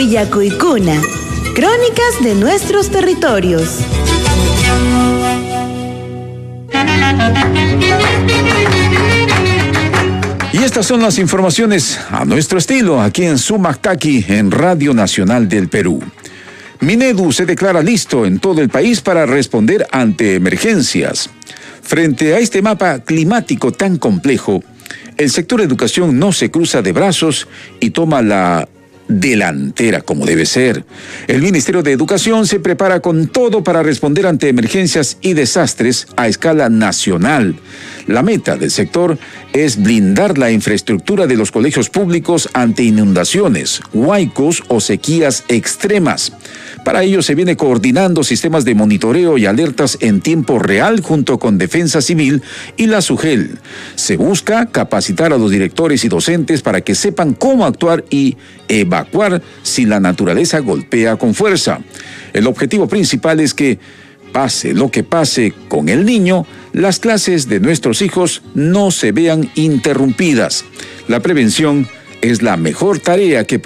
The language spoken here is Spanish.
Villacuicuna. Crónicas de nuestros territorios. Y estas son las informaciones a nuestro estilo aquí en Sumactaqui, en Radio Nacional del Perú. Minedu se declara listo en todo el país para responder ante emergencias. Frente a este mapa climático tan complejo, el sector educación no se cruza de brazos y toma la delantera como debe ser. El Ministerio de Educación se prepara con todo para responder ante emergencias y desastres a escala nacional. La meta del sector es blindar la infraestructura de los colegios públicos ante inundaciones, huaicos o sequías extremas. Para ello se viene coordinando sistemas de monitoreo y alertas en tiempo real junto con Defensa Civil y la SUGEL. Se busca capacitar a los directores y docentes para que sepan cómo actuar y evacuar si la naturaleza golpea con fuerza. El objetivo principal es que, pase lo que pase con el niño, las clases de nuestros hijos no se vean interrumpidas. La prevención es la mejor tarea que